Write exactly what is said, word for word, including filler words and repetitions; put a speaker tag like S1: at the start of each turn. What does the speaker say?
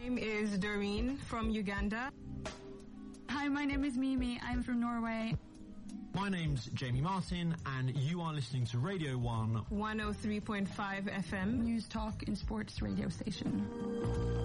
S1: name is Doreen from Uganda.
S2: Hi, my name is Mimi. I'm from Norway.
S3: My name's Jamie Martin, and you are listening to Radio one
S1: one oh three point five F M.
S2: News Talk and Sports radio station.